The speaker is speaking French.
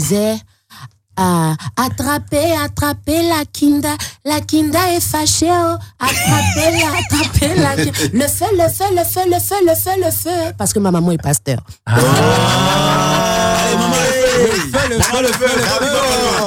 disait attrapez la kinda est fâchée, oh. Attrapez la le feu, parce que ma maman est pasteur. Allez, maman, le feu.